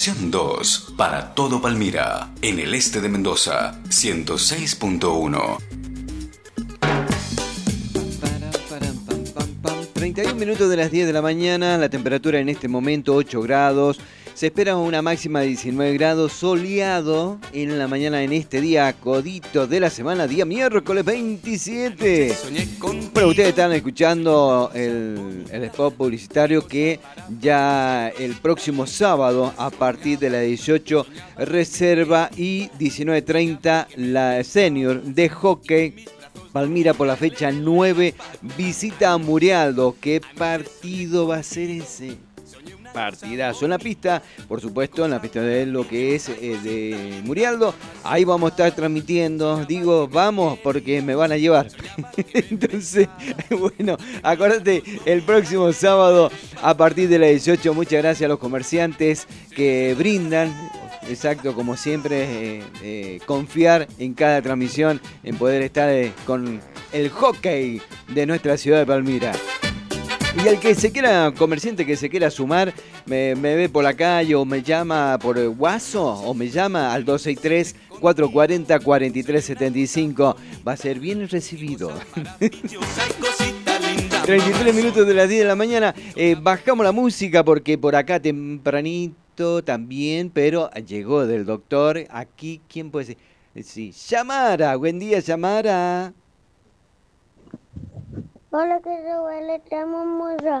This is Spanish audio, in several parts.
Estación 2, para todo Palmira, en el este de Mendoza, 106.1. 31 minutos de las 10 de la mañana, la temperatura en este momento 8 grados. Se espera una máxima de 19 grados, soleado en la mañana en este día, codito de la semana, día miércoles 27. Bueno, ustedes están escuchando el spot publicitario que ya el próximo sábado, a partir de las 18, reserva y 19:30 la senior de hockey. Palmira por la fecha 9 visita a Murialdo. ¿Qué partido va a ser ese? Partidazo en la pista, por supuesto, en la pista de lo que es de Murialdo. Ahí vamos a estar transmitiendo. Digo, vamos porque me van a llevar. Entonces, bueno, acuérdate, el próximo sábado a partir de las 18, muchas gracias a los comerciantes que brindan. Exacto, como siempre, confiar en cada transmisión, en poder estar con el hockey de nuestra ciudad de Palmira. Y el que se quiera, comerciante que se quiera sumar, me ve por la calle o me llama por WhatsApp o me llama al 263-440-4375. Va a ser bien recibido. 33 minutos de las 10 de la mañana. Bajamos la música porque por acá tempranito también, pero llegó del doctor. Aquí, ¿quién puede ser? Sí, Yamara. Buen día, Yamara. Hola, que se huele, estamos mucho.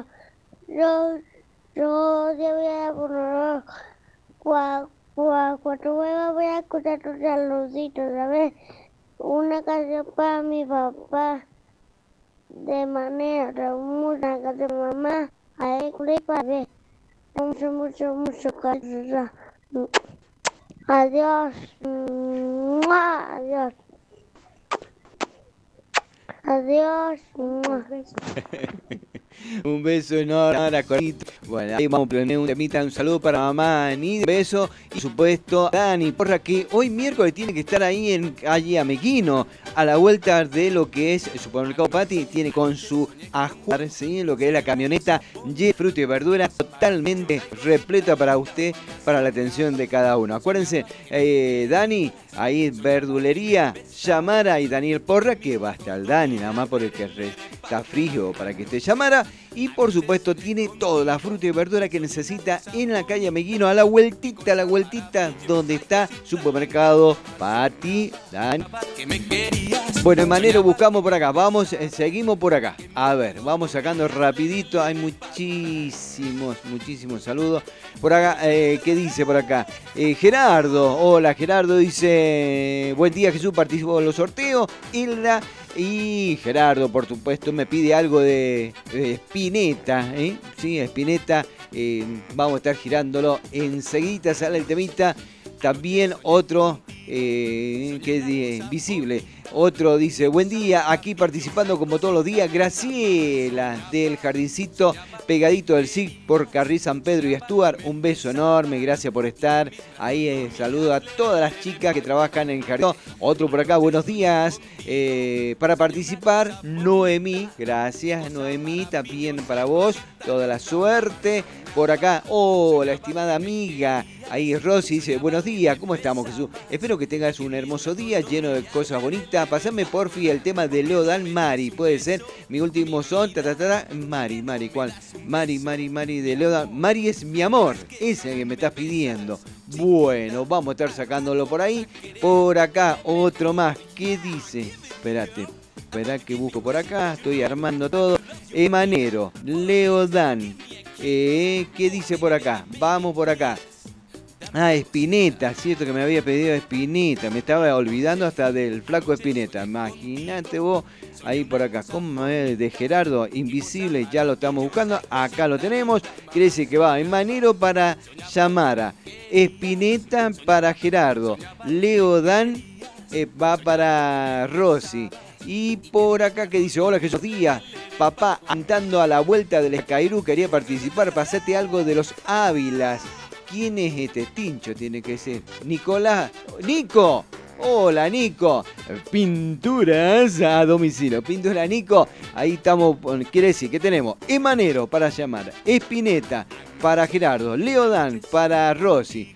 Yo debía poner cuatro huevos, voy a escuchar tus saluditos, ¿sabes? Una canción para mi papá, de manera, una canción de mamá, a él para ver. Mucho cariño. Adiós. Adiós. Adiós. Un beso enorme. Bueno, ahí vamos a poner un temita, un saludo para mamá Ani, un beso y por supuesto Dani Porra, que hoy miércoles tiene que estar ahí en calle Ameguino, a la vuelta de lo que es el supermercado Pati, tiene con su ajuar, ¿sí? Lo que es la camioneta llena de fruta y verdura totalmente repleta para usted, para la atención de cada uno. Acuérdense, Dani, ahí verdulería, Yamara y Daniel Porra, que va hasta el Dani, nada más por el que está frío para que esté Yamara. Y por supuesto tiene toda la fruta y verdura que necesita en la calle Ameguino, a la vueltita donde está supermercado Pati. Dani. Bueno, en Manero buscamos por acá, vamos, seguimos por acá. A ver, vamos sacando rapidito, hay muchísimos saludos. Por acá, ¿qué dice por acá? Gerardo, hola Gerardo, dice, buen día Jesús, participó en los sorteos. Hilda y Gerardo, por supuesto, me pide algo de Spinetta, Sí, Spinetta, vamos a estar girándolo enseguida, sale el temita. También otro que es visible. Otro dice, buen día, aquí participando como todos los días, Graciela del Jardincito, pegadito del SIC por Carril San Pedro y Stuart. Un beso enorme, gracias por estar. Ahí saludo a todas las chicas que trabajan en el jardín. Otro por acá, buenos días. Para participar, Noemí, gracias Noemí, también para vos, toda la suerte. Por acá, la estimada amiga, ahí Rosy dice, buenos días, ¿cómo estamos Jesús? Espero que tengas un hermoso día lleno de cosas bonitas. Pasame porfi el tema de Leo Dan Mari, puede ser, mi último son, Mari, ¿cuál? Mari de Leo Dan. Mari es mi amor, ese que me estás pidiendo. Bueno, vamos a estar sacándolo por ahí. Por acá, otro más, ¿qué dice? Esperá que busco por acá, estoy armando todo. Emanero, Leo Dan. ¿Qué dice por acá? Vamos por acá. Spinetta, cierto que me había pedido Spinetta, me estaba olvidando hasta del flaco Spinetta. Imagínate vos, ahí por acá, ¿cómo de Gerardo? Invisible, ya lo estamos buscando, acá lo tenemos. Quiere decir que va en Manero para Yamara, Spinetta para Gerardo, Leo Dan va para Rosy. Y por acá que dice, hola Jesús Díaz, papá, andando a la vuelta del Escairú, quería participar, pasate algo de los Ávilas. ¿Quién es este? Tincho tiene que ser. Nicolás. ¡Nico! Hola Nico. Pinturas a domicilio. Pintura Nico. Ahí estamos. Quiere decir que tenemos Emanero para llamar. Spinetta para Gerardo. Leo Dan para Rosy.